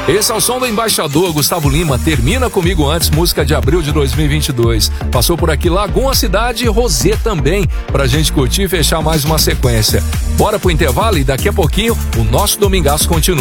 Esse é o som do embaixador Gustavo Lima, Termina Comigo Antes, música de abril de 2022. Passou por aqui Lagoa Cidade e Rosé também, pra gente curtir e fechar mais uma sequência. Bora pro intervalo e daqui a pouquinho o nosso Domingaço continua.